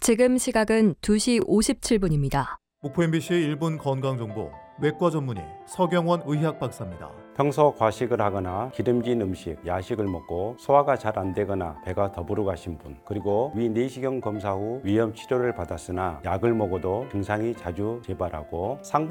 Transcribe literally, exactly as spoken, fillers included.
지금 시각은 두 시 오십칠 분입니다. 목포 엠비씨의 일 분 건강정보, 외과 전문의 서경원 의학 박사입니다. 평소 과식을 하거나 기름진 음식, 야식을 먹고 소화가 잘 안 되거나 배가 더 부르 가신 분, 그리고 위 내시경 검사 후 위험 치료를 받았으나 약을 먹어도 증상이 자주 재발하고 상